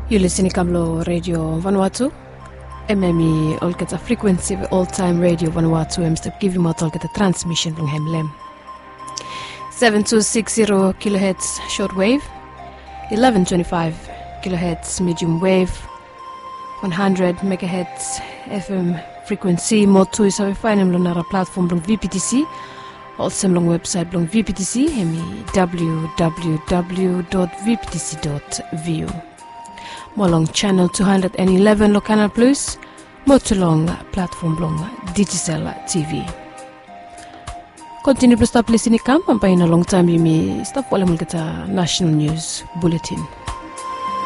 You listening Kamlo Radio Vanuatu. MME olketa frequency all-time radio Vanuatu step give you more olketa transmission long hemlem. 7260 kilohertz shortwave, 1125 kilohertz medium wave, 100 megahertz FM frequency. More to is our final lunara platform long VPTC. Also long website long VPTC hemi www.vptc.vu. More long channel 211 lo Canal Plus, more to long platform long Digicel TV. Continue to stop listening come and by in a long time you may stop while I'm get a national news bulletin.